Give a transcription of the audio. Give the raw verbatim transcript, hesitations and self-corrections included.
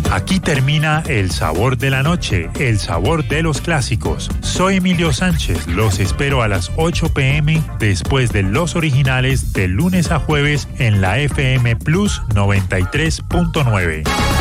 Aquí termina El Sabor de la Noche, el sabor de los clásicos. Soy Emilio Sánchez, los espero a las ocho p m después de Los Originales de lunes a jueves en la F M Plus noventa y tres punto nueve.